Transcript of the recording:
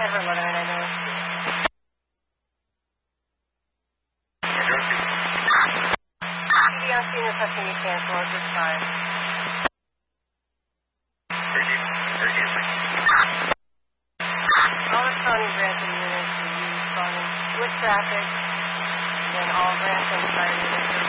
her 11 on scene requesting you cancel at this time. All responding Branson units will be responding with traffic, and all Branson fire units